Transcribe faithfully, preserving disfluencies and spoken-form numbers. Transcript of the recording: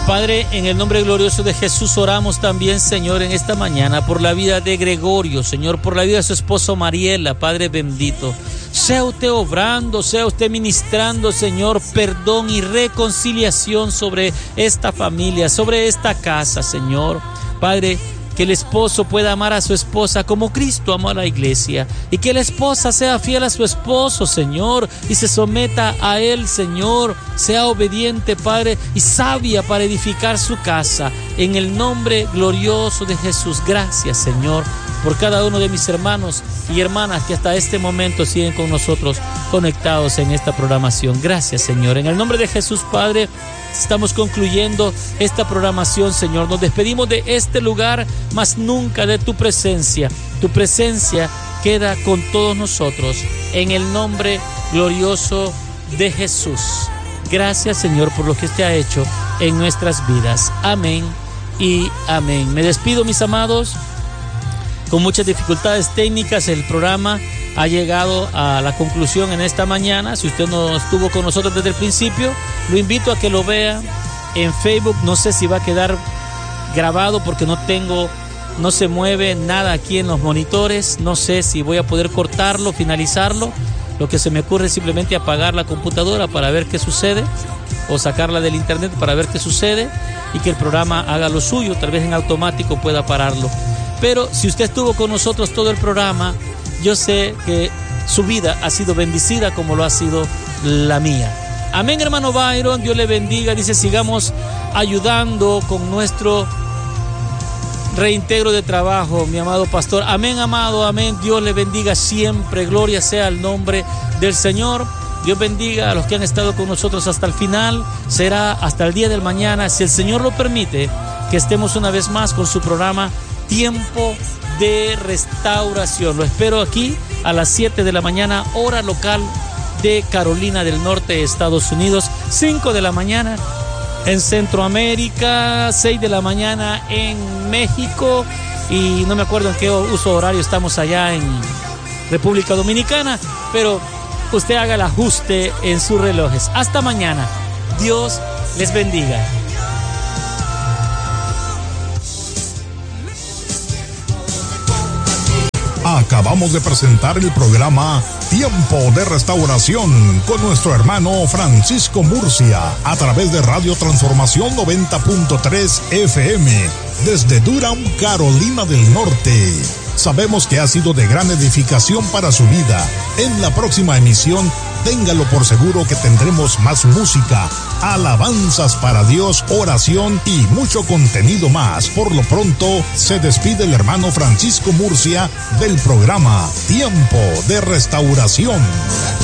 Padre, en el nombre glorioso de Jesús oramos también, Señor, en esta mañana por la vida de Gregorio, Señor, por la vida de su esposo Mariela, Padre bendito. Sea usted obrando, sea usted ministrando, Señor, perdón y reconciliación sobre esta familia, sobre esta casa, Señor. Padre, que el esposo pueda amar a su esposa como Cristo amó a la iglesia, y que la esposa sea fiel a su esposo, Señor, y se someta a él, Señor, sea obediente, Padre, y sabia para edificar su casa, en el nombre glorioso de Jesús. Gracias, Señor, por cada uno de mis hermanos y hermanas que hasta este momento siguen con nosotros conectados en esta programación. Gracias, Señor, en el nombre de Jesús, Padre. Estamos concluyendo esta programación, Señor. Nos despedimos de este lugar, mas nunca de tu presencia. Tu presencia queda con todos nosotros, en el nombre glorioso de Jesús. Gracias, Señor, por lo que usted ha hecho en nuestras vidas. Amén y amén. Me despido, mis amados. Con muchas dificultades técnicas, el programa ha llegado a la conclusión en esta mañana. Si usted no estuvo con nosotros desde el principio, lo invito a que lo vea en Facebook. No sé si va a quedar grabado porque no tengo, no se mueve nada aquí en los monitores. No sé si voy a poder cortarlo, finalizarlo. Lo que se me ocurre es simplemente apagar la computadora para ver qué sucede, o sacarla del internet para ver qué sucede, y que el programa haga lo suyo. Tal vez en automático pueda pararlo. Pero si usted estuvo con nosotros todo el programa, yo sé que su vida ha sido bendecida como lo ha sido la mía. Amén, hermano Byron, Dios le bendiga. Dice, sigamos ayudando con nuestro reintegro de trabajo, mi amado pastor. Amén, amado, amén. Dios le bendiga siempre. Gloria sea el nombre del Señor. Dios bendiga a los que han estado con nosotros hasta el final. Será hasta el día del mañana, si el Señor lo permite, que estemos una vez más con su programa Tiempo de Restauración. Lo espero aquí a las siete de la mañana, hora local de Carolina del Norte, Estados Unidos. cinco de la mañana en Centroamérica, seis de la mañana en México, y no me acuerdo en qué uso horario estamos allá en República Dominicana, pero usted haga el ajuste en sus relojes. Hasta mañana. Dios les bendiga. Acabamos de presentar el programa Tiempo de Restauración con nuestro hermano Francisco Murcia a través de Radio Transformación noventa punto tres F M desde Durham, Carolina del Norte. Sabemos que ha sido de gran edificación para su vida. En la próxima emisión, téngalo por seguro que tendremos más música, alabanzas para Dios, oración y mucho contenido más. Por lo pronto, se despide el hermano Francisco Murcia del programa Tiempo de Restauración.